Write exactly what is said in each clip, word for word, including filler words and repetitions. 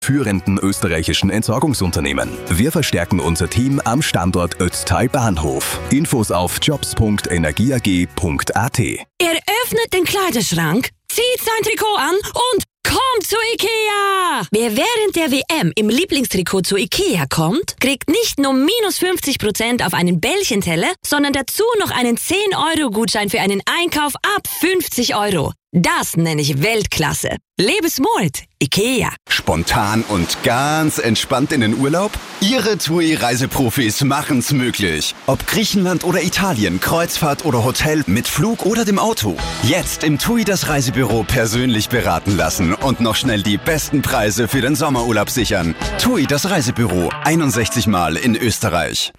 führenden österreichischen Entsorgungsunternehmen. Wir verstärken unser Team am Standort Ötztal Bahnhof. Infos auf jobs punkt energieag punkt at. Er öffnet den Kleiderschrank, zieht sein Trikot an und kommt zu Ikea! Wer während der W M im Lieblingstrikot zu Ikea kommt, kriegt nicht nur minus fünfzig Prozent auf einen Bällchenteller, sondern dazu noch einen zehn Euro Gutschein für einen Einkauf ab fünfzig Euro. Das nenne ich Weltklasse. Lebensmut, Ikea. Spontan und ganz entspannt in den Urlaub? Ihre T U I-Reiseprofis machen's möglich. Ob Griechenland oder Italien, Kreuzfahrt oder Hotel, mit Flug oder dem Auto. Jetzt im T U I das Reisebüro persönlich beraten lassen und noch schnell die besten Preise für den Sommerurlaub sichern. T U I das Reisebüro, einundsechzig Mal in Österreich.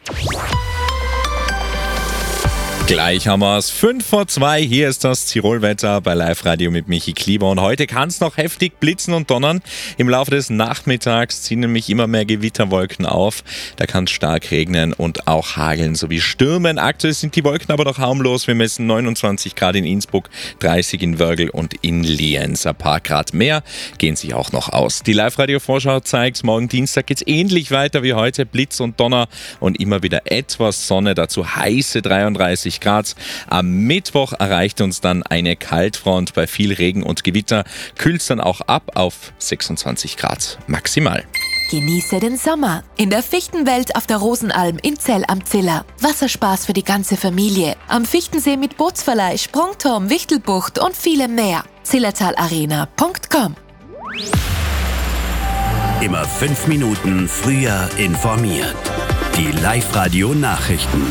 Gleich haben wir es. fünf vor zwei. Hier ist das Tirolwetter bei Live Radio mit Michi Klieber. Und heute kann es noch heftig blitzen und donnern. Im Laufe des Nachmittags ziehen nämlich immer mehr Gewitterwolken auf. Da kann es stark regnen und auch hageln sowie stürmen. Aktuell sind die Wolken aber noch harmlos. Wir messen neunundzwanzig Grad in Innsbruck, dreißig in Wörgl und in Lienz. Ein paar Grad mehr gehen sich auch noch aus. Die Live Radio Vorschau zeigt, morgen Dienstag geht es ähnlich weiter wie heute. Blitz und Donner und immer wieder etwas Sonne. Dazu heiße dreiunddreißig Grad. Am Mittwoch erreicht uns dann eine Kaltfront bei viel Regen und Gewitter. Kühlt es dann auch ab auf sechsundzwanzig Grad maximal. Genieße den Sommer in der Fichtenwelt auf der Rosenalm in Zell am Ziller. Wasserspaß für die ganze Familie. Am Fichtensee mit Bootsverleih, Sprungturm, Wichtelbucht und vielem mehr. zillertalarena punkt com. Immer fünf Minuten früher informiert. Die Live-Radio-Nachrichten.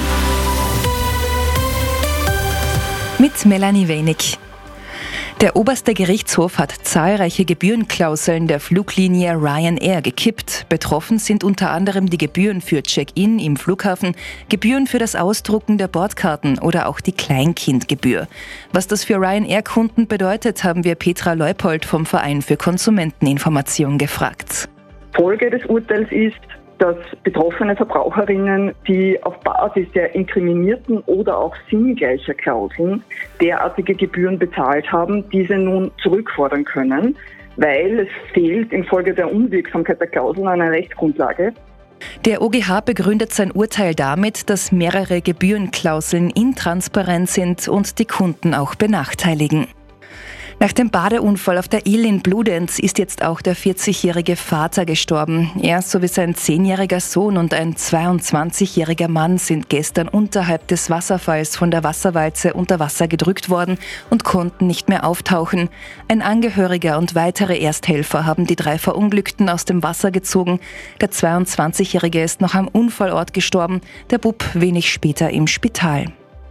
Mit Melanie Wenig. Der oberste Gerichtshof hat zahlreiche Gebührenklauseln der Fluglinie Ryanair gekippt. Betroffen sind unter anderem die Gebühren für Check-in im Flughafen, Gebühren für das Ausdrucken der Bordkarten oder auch die Kleinkindgebühr. Was das für Ryanair-Kunden bedeutet, haben wir Petra Leupold vom Verein für Konsumenteninformation gefragt. Folge des Urteils ist, dass betroffene Verbraucherinnen, die auf Basis der inkriminierten oder auch sinngleicher Klauseln derartige Gebühren bezahlt haben, diese nun zurückfordern können, weil es fehlt infolge der Unwirksamkeit der Klauseln eine Rechtsgrundlage. Der O G H begründet sein Urteil damit, dass mehrere Gebührenklauseln intransparent sind und die Kunden auch benachteiligen. Nach dem Badeunfall auf der Ill in Bludenz ist jetzt auch der vierzigjährige Vater gestorben. Er sowie sein zehnjähriger Sohn und ein zweiundzwanzigjähriger Mann sind gestern unterhalb des Wasserfalls von der Wasserwalze unter Wasser gedrückt worden und konnten nicht mehr auftauchen. Ein Angehöriger und weitere Ersthelfer haben die drei Verunglückten aus dem Wasser gezogen. Der zweiundzwanzigjährige ist noch am Unfallort gestorben, der Bub wenig später im Spital.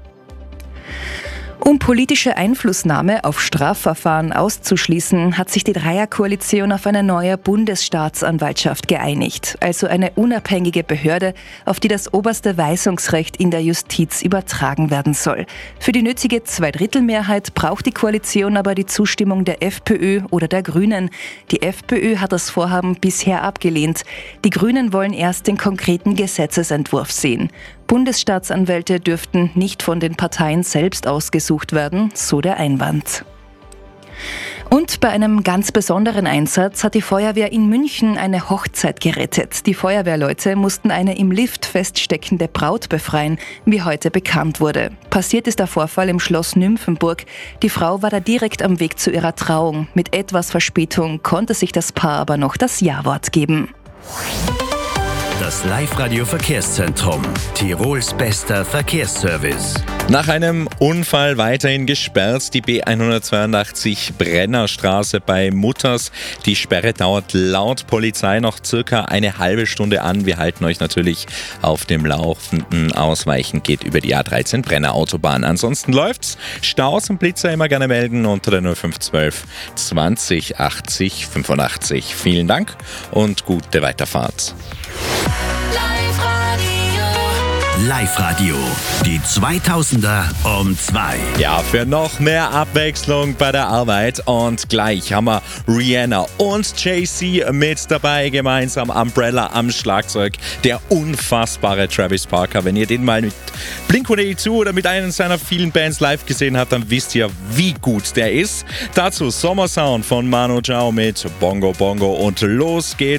Um politische Einflussnahme auf Strafverfahren auszuschließen, hat sich die Dreierkoalition auf eine neue Bundesstaatsanwaltschaft geeinigt, also eine unabhängige Behörde, auf die das oberste Weisungsrecht in der Justiz übertragen werden soll. Für die nötige Zweidrittelmehrheit braucht die Koalition aber die Zustimmung der FPÖ oder der Grünen. Die FPÖ hat das Vorhaben bisher abgelehnt. Die Grünen wollen erst den konkreten Gesetzesentwurf sehen. Bundesstaatsanwälte dürften nicht von den Parteien selbst ausgesucht werden, so der Einwand. Und bei einem ganz besonderen Einsatz hat die Feuerwehr in München eine Hochzeit gerettet. Die Feuerwehrleute mussten eine im Lift feststeckende Braut befreien, wie heute bekannt wurde. Passiert ist der Vorfall im Schloss Nymphenburg. Die Frau war da direkt am Weg zu ihrer Trauung. Mit etwas Verspätung konnte sich das Paar aber noch das Ja-Wort geben. Das Live-Radio-Verkehrszentrum. Tirols bester Verkehrsservice. Nach einem Unfall weiterhin gesperrt die B hundertzweiundachtzig Brennerstraße bei Mutters. Die Sperre dauert laut Polizei noch circa eine halbe Stunde an. Wir halten euch natürlich auf dem Laufenden. Ausweichen geht über die A dreizehn Brenner Autobahn. Ansonsten läuft's. Staus und Blitzer immer gerne melden unter der null fünf zwölf zwanzig achtzig fünfundachtzig. Vielen Dank und gute Weiterfahrt. Live-Radio. Die zweitausender um zwei. Ja, für noch mehr Abwechslung bei der Arbeit. Und gleich haben wir Rihanna und Jay-Z mit dabei, gemeinsam Umbrella am Schlagzeug. Der unfassbare Travis Barker. Wenn ihr den mal mit Blink one eighty-two oder mit einer seiner vielen Bands live gesehen habt, dann wisst ihr, wie gut der ist. Dazu Sommersound von Manu Chao mit Bongo Bongo und los geht's.